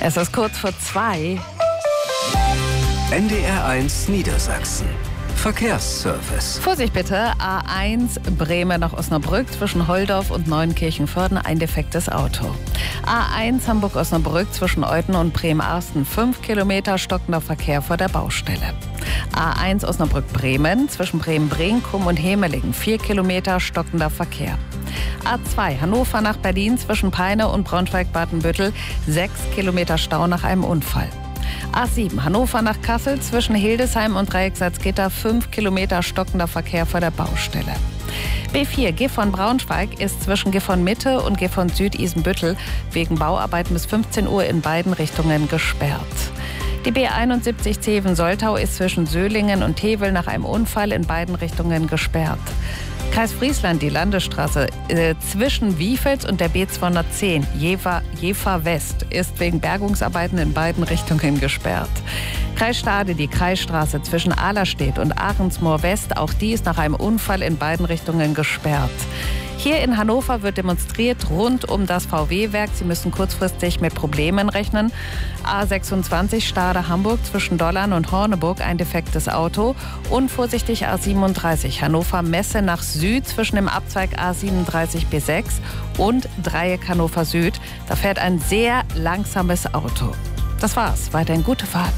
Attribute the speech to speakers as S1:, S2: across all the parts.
S1: Es ist kurz vor 2.
S2: NDR1 Niedersachsen. Verkehrsservice.
S1: Vorsicht bitte, A1 Bremen nach Osnabrück zwischen Holdorf und Neunkirchen-Vörden ein defektes Auto. A1 Hamburg-Osnabrück zwischen Euthen und Bremen-Arsten 5 Kilometer stockender Verkehr vor der Baustelle. A1 Osnabrück-Bremen zwischen Bremen-Brenkum und Hemelingen 4 Kilometer stockender Verkehr. A2 Hannover nach Berlin zwischen Peine und Braunschweig-Badenbüttel 6 Kilometer Stau nach einem Unfall. A7 Hannover nach Kassel zwischen Hildesheim und Dreieck Salzgitter 5 Kilometer stockender Verkehr vor der Baustelle. B4 Gifhorn Braunschweig ist zwischen Gifhorn Mitte und Gifhorn Süd Isenbüttel wegen Bauarbeiten bis 15 Uhr in beiden Richtungen gesperrt. Die B71 Zeven-Soltau ist zwischen Söhlingen und Tevel nach einem Unfall in beiden Richtungen gesperrt. Kreis Friesland, die Landesstraße zwischen Wiefels und der B210 Jever West ist wegen Bergungsarbeiten in beiden Richtungen gesperrt. Kreis Stade, die Kreisstraße zwischen Ahlerstedt und Ahrensmoor West, auch die ist nach einem Unfall in beiden Richtungen gesperrt. Hier in Hannover wird demonstriert rund um das VW-Werk. Sie müssen kurzfristig mit Problemen rechnen. A26 Stade-Hamburg zwischen Dollern und Horneburg ein defektes Auto. Und vorsichtig A37 Hannover-Messe nach Süd zwischen dem Abzweig A37 B6 und Dreieck Hannover Süd. Da fährt ein sehr langsames Auto. Das war's. Weiterhin gute Fahrt.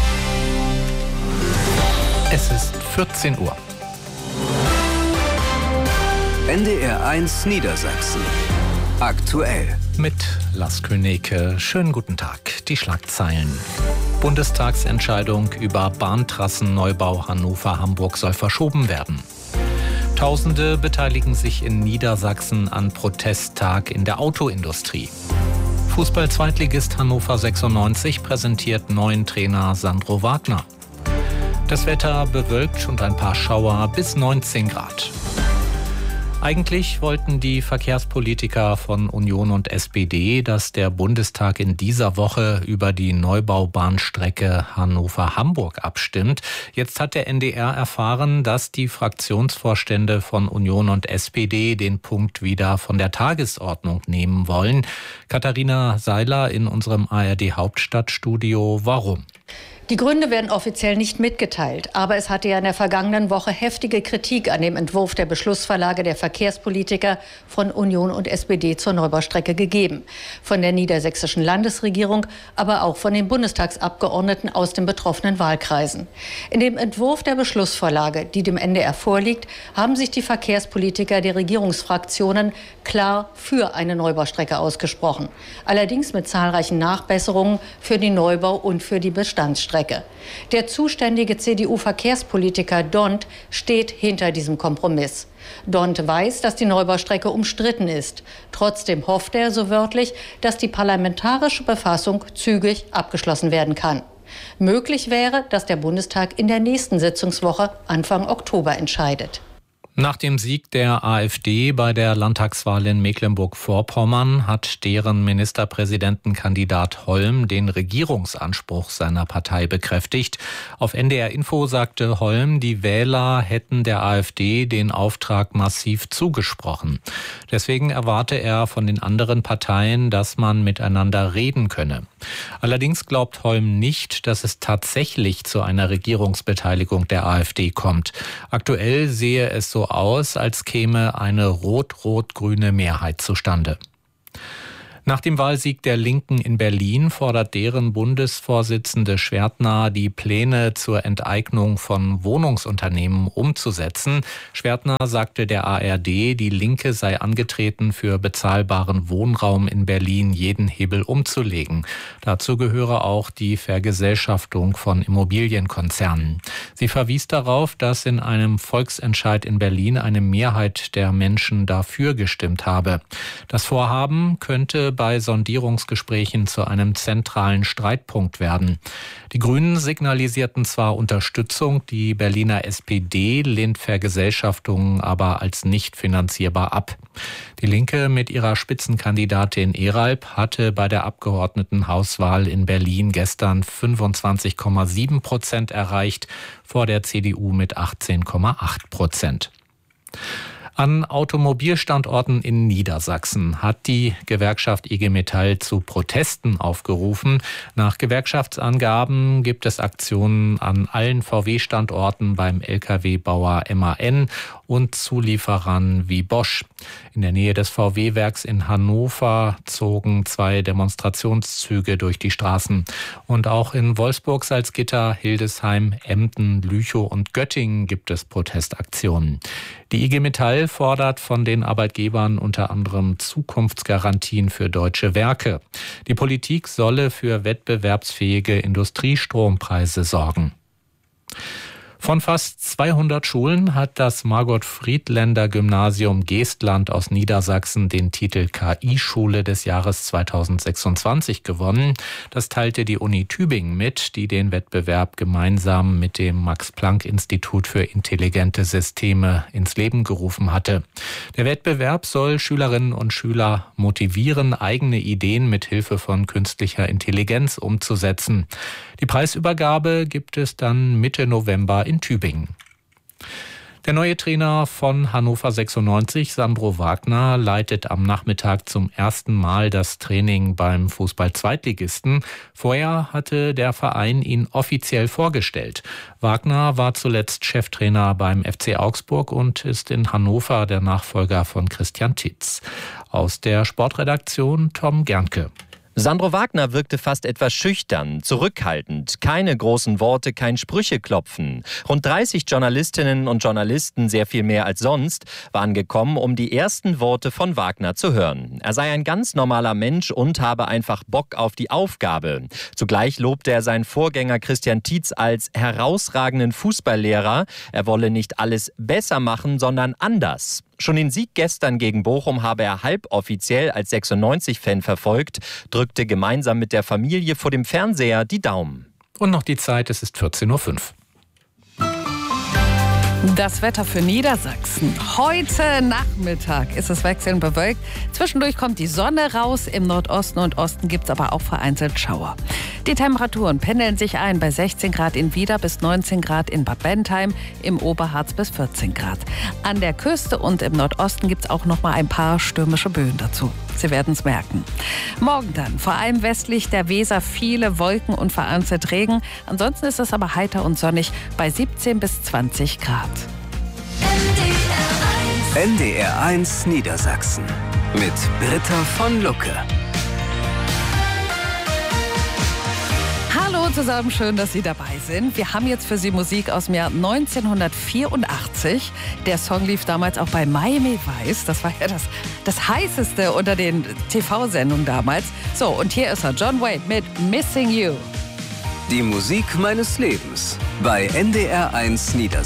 S3: Es ist 14 Uhr.
S2: NDR1 Niedersachsen. Aktuell.
S3: Mit Lars Königke. Schönen guten Tag. Die Schlagzeilen. Bundestagsentscheidung über Bahntrassenneubau Hannover-Hamburg soll verschoben werden. Tausende beteiligen sich in Niedersachsen an Protesttag in der Autoindustrie. Fußball-Zweitligist Hannover 96 präsentiert neuen Trainer Sandro Wagner. Das Wetter bewölkt und ein paar Schauer bis 19 Grad. Eigentlich wollten die Verkehrspolitiker von Union und SPD, dass der Bundestag in dieser Woche über die Neubaubahnstrecke Hannover-Hamburg abstimmt. Jetzt hat der NDR erfahren, dass die Fraktionsvorstände von Union und SPD den Punkt wieder von der Tagesordnung nehmen wollen. Katharina Seiler in unserem ARD-Hauptstadtstudio. Warum?
S4: Die Gründe werden offiziell nicht mitgeteilt, aber es hatte ja in der vergangenen Woche heftige Kritik an dem Entwurf der Beschlussvorlage der Verkehrspolitiker von Union und SPD zur Neubaustrecke gegeben. Von der niedersächsischen Landesregierung, aber auch von den Bundestagsabgeordneten aus den betroffenen Wahlkreisen. In dem Entwurf der Beschlussvorlage, die dem NDR vorliegt, haben sich die Verkehrspolitiker der Regierungsfraktionen klar für eine Neubaustrecke ausgesprochen. Allerdings mit zahlreichen Nachbesserungen für den Neubau und für die Bestandsstrecke. Der zuständige CDU-Verkehrspolitiker Dont steht hinter diesem Kompromiss. Dont weiß, dass die Neubaustrecke umstritten ist. Trotzdem hofft er, so wörtlich, dass die parlamentarische Befassung zügig abgeschlossen werden kann. Möglich wäre, dass der Bundestag in der nächsten Sitzungswoche Anfang Oktober entscheidet.
S3: Nach dem Sieg der AfD bei der Landtagswahl in Mecklenburg-Vorpommern hat deren Ministerpräsidentenkandidat Holm den Regierungsanspruch seiner Partei bekräftigt. Auf NDR Info sagte Holm, die Wähler hätten der AfD den Auftrag massiv zugesprochen. Deswegen erwarte er von den anderen Parteien, dass man miteinander reden könne. Allerdings glaubt Holm nicht, dass es tatsächlich zu einer Regierungsbeteiligung der AfD kommt. Aktuell sehe es so aus, als käme eine rot-rot-grüne Mehrheit zustande. Nach dem Wahlsieg der Linken in Berlin fordert deren Bundesvorsitzende Schwertner, die Pläne zur Enteignung von Wohnungsunternehmen umzusetzen. Schwertner sagte der ARD, die Linke sei angetreten, für bezahlbaren Wohnraum in Berlin jeden Hebel umzulegen. Dazu gehöre auch die Vergesellschaftung von Immobilienkonzernen. Sie verwies darauf, dass in einem Volksentscheid in Berlin eine Mehrheit der Menschen dafür gestimmt habe. Das Vorhaben könnte bei Sondierungsgesprächen zu einem zentralen Streitpunkt werden. Die Grünen signalisierten zwar Unterstützung, die Berliner SPD lehnt Vergesellschaftungen aber als nicht finanzierbar ab. Die Linke mit ihrer Spitzenkandidatin Eralb hatte bei der Abgeordnetenhauswahl in Berlin gestern 25,7% erreicht, vor der CDU mit 18,8%. An Automobilstandorten in Niedersachsen hat die Gewerkschaft IG Metall zu Protesten aufgerufen. Nach Gewerkschaftsangaben gibt es Aktionen an allen VW-Standorten beim Lkw-Bauer MAN und Zulieferern wie Bosch. In der Nähe des VW-Werks in Hannover zogen 2 Demonstrationszüge durch die Straßen. Und auch in Wolfsburg, Salzgitter, Hildesheim, Emden, Lüchow und Göttingen gibt es Protestaktionen. Die IG Metall fordert von den Arbeitgebern unter anderem Zukunftsgarantien für deutsche Werke. Die Politik solle für wettbewerbsfähige Industriestrompreise sorgen. Von fast 200 Schulen hat das Margot-Friedländer-Gymnasium Geestland aus Niedersachsen den Titel KI-Schule des Jahres 2026 gewonnen. Das teilte die Uni Tübingen mit, die den Wettbewerb gemeinsam mit dem Max-Planck-Institut für intelligente Systeme ins Leben gerufen hatte. Der Wettbewerb soll Schülerinnen und Schüler motivieren, eigene Ideen mit Hilfe von künstlicher Intelligenz umzusetzen. Die Preisübergabe gibt es dann Mitte November in Tübingen. Der neue Trainer von Hannover 96, Sandro Wagner, leitet am Nachmittag zum ersten Mal das Training beim Fußball-Zweitligisten. Vorher hatte der Verein ihn offiziell vorgestellt. Wagner war zuletzt Cheftrainer beim FC Augsburg und ist in Hannover der Nachfolger von Christian Titz. Aus der Sportredaktion Tom Gernke.
S5: Sandro Wagner wirkte fast etwas schüchtern, zurückhaltend, keine großen Worte, kein Sprücheklopfen. Rund 30 Journalistinnen und Journalisten, sehr viel mehr als sonst, waren gekommen, um die ersten Worte von Wagner zu hören. Er sei ein ganz normaler Mensch und habe einfach Bock auf die Aufgabe. Zugleich lobte er seinen Vorgänger Christian Titz als herausragenden Fußballlehrer. Er wolle nicht alles besser machen, sondern anders. Schon den Sieg gestern gegen Bochum habe er halboffiziell als 96-Fan verfolgt, drückte gemeinsam mit der Familie vor dem Fernseher die Daumen.
S3: Und noch die Zeit, es ist 14.05 Uhr.
S1: Das Wetter für Niedersachsen. Heute Nachmittag ist es wechselnd bewölkt. Zwischendurch kommt die Sonne raus. Im Nordosten und Osten gibt es aber auch vereinzelt Schauer. Die Temperaturen pendeln sich ein bei 16 Grad in Wieder bis 19 Grad in Bad Bentheim, im Oberharz bis 14 Grad. An der Küste und im Nordosten gibt es auch noch mal ein paar stürmische Böen dazu. Sie werden es merken. Morgen dann, vor allem westlich der Weser, viele Wolken und vereinzelt Regen. Ansonsten ist es aber heiter und sonnig bei 17 bis 20 Grad.
S2: NDR1 Niedersachsen mit Britta von Lucke.
S1: Hallo zusammen, schön, dass Sie dabei sind. Wir haben jetzt für Sie Musik aus dem Jahr 1984. Der Song lief damals auch bei Miami Vice. Das war ja das heißeste unter den TV-Sendungen damals. So, und hier ist er, John Wayne mit Missing You.
S2: Die Musik meines Lebens bei NDR1 Niedersachsen.